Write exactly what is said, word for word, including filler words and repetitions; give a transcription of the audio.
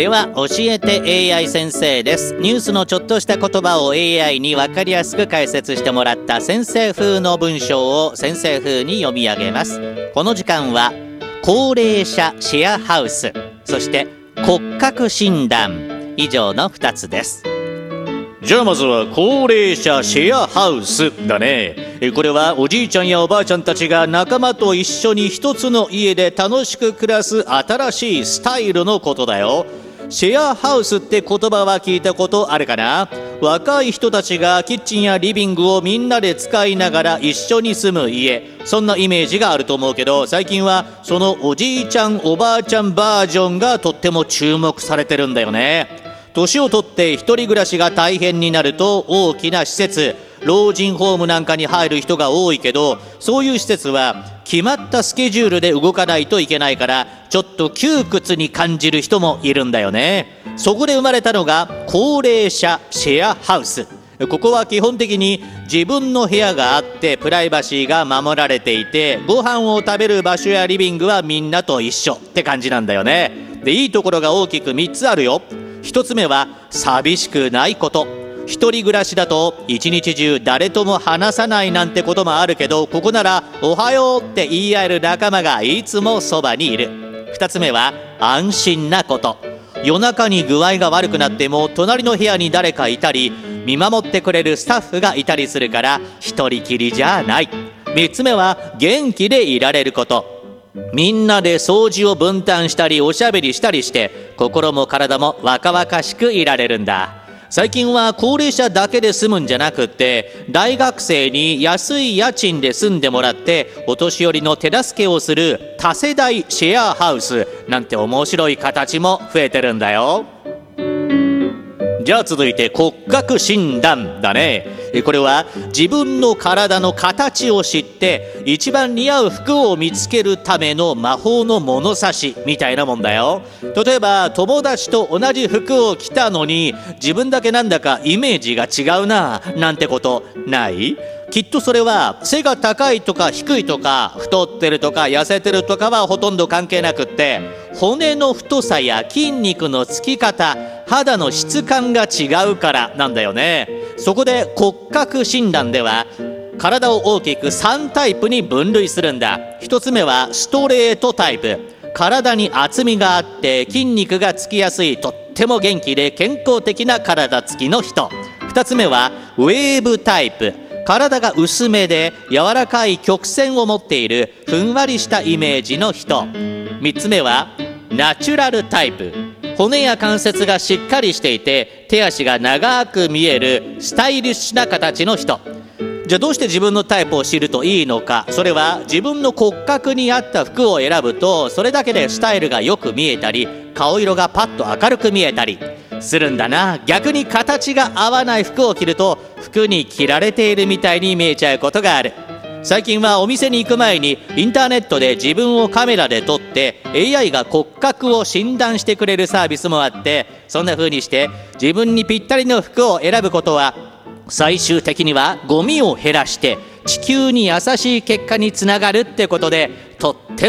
では教えて エーアイ 先生です。ニュースのちょっとした言葉を エーアイ に分かりやすく解説してもらった先生風の文章を先生風に読み上げます。この時間は高齢者シェアハウス、そして骨格診断、以上のふたつです。じゃあまずは高齢者シェアハウスだね。これはおじいちゃんやおばあちゃんたちが仲間と一緒に一つの家で楽しく暮らす新しいスタイルのことだよ。シェアハウスって言葉は聞いたことあるかな。若い人たちがキッチンやリビングをみんなで使いながら一緒に住む家、そんなイメージがあると思うけど、最近はそのおじいちゃんおばあちゃんバージョンがとっても注目されてるんだよね。年を取って一人暮らしが大変になると大きな施設、老人ホームなんかに入る人が多いけど、そういう施設は決まったスケジュールで動かないといけないから、ちょっと窮屈に感じる人もいるんだよね。そこで生まれたのが高齢者シェアハウス。ここは基本的に自分の部屋があってプライバシーが守られていて、ご飯を食べる場所やリビングはみんなと一緒って感じなんだよね。で、いいところが大きくみっつあるよ。ひとつめは寂しくないこと。一人暮らしだと一日中誰とも話さないなんてこともあるけど、ここならおはようって言い合える仲間がいつもそばにいる。ふたつめは安心なこと。夜中に具合が悪くなっても隣の部屋に誰かいたり、見守ってくれるスタッフがいたりするから一人きりじゃない。みっつめは元気でいられること。みんなで掃除を分担したりおしゃべりしたりして、心も体も若々しくいられるんだ。最近は高齢者だけで住むんじゃなくって、大学生に安い家賃で住んでもらってお年寄りの手助けをする多世代シェアハウスなんて面白い形も増えてるんだよ。じゃあ続いて骨格診断だね。これは自分の体の形を知って一番似合う服を見つけるための魔法の物差しみたいなもんだよ。例えば友達と同じ服を着たのに自分だけなんだかイメージが違うななんてことない？きっとそれは背が高いとか低いとか太ってるとか痩せてるとかはほとんど関係なくって、骨の太さや筋肉のつき方、肌の質感が違うからなんだよね。そこで骨格診断では体を大きくさんタイプに分類するんだ。ひとつめはストレートタイプ。体に厚みがあって筋肉がつきやすい、とっても元気で健康的な体つきの人。ふたつめはウェーブタイプ。体が薄めで柔らかい曲線を持っているふんわりしたイメージの人。みっつめはナチュラルタイプ。骨や関節がしっかりしていて手足が長く見えるスタイリッシュな形の人。じゃあどうして自分のタイプを知るといいのか。それは自分の骨格に合った服を選ぶと、それだけでスタイルがよく見えたり顔色がパッと明るく見えたりするんだな。逆に形が合わない服を着ると服に着られているみたいに見えちゃうことがある。最近はお店に行く前にインターネットで自分をカメラで撮って エーアイ が骨格を診断してくれるサービスもあって、そんな風にして自分にぴったりの服を選ぶことは最終的にはゴミを減らして地球に優しい結果につながるってことで、とっても